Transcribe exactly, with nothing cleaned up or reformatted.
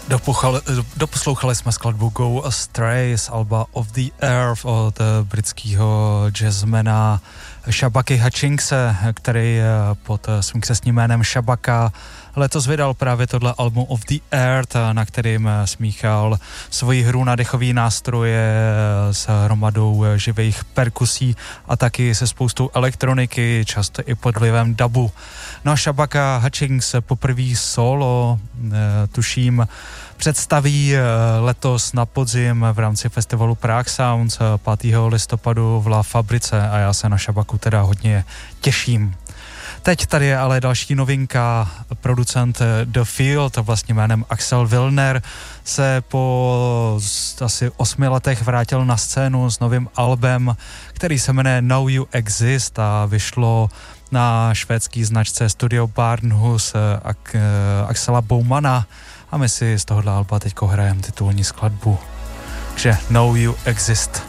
Dopuchali, doposlouchali jsme skladbu Go Astray z alba Of the Earth od britského jazzmana Shabaka Hutchinkse, který pod svým křestním jménem Shabaka letos vydal právě tohle album Of the Earth, na kterým smíchal svoji hru na dechový nástroje s hromadou živých perkusí a taky se spoustou elektroniky, často i pod vlivem dubu. No a Shabaka Hutchings poprvé solo, tuším, představí letos na podzim v rámci festivalu Prague Sounds pátého listopadu v La Fabrice a já se na Shabaku teda hodně těším. Teď tady je ale další novinka. Producent The Field, vlastně jménem Axel Wilner, se po asi osmi letech vrátil na scénu s novým albem, který se jmenuje Now You Exist a vyšlo na švédský značce Studio Barnhus Axela Baumana a my si z tohohle alba teďko hrajeme titulní skladbu. Takže Now You Exist.